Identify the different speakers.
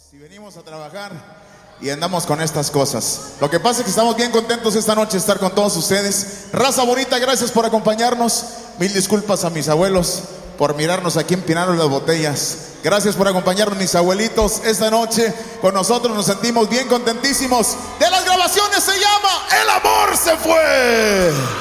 Speaker 1: Si venimos a trabajar y andamos con estas cosas. Lo que pasa es que estamos bien contentos esta noche de estar con todos ustedes. Raza bonita, gracias por acompañarnos. Mil disculpas a mis abuelos por mirarnos aquí empinando las botellas. Gracias por acompañarnos, mis abuelitos. Esta noche con nosotros nos sentimos bien contentísimos. De las grabaciones se llama El amor se fue.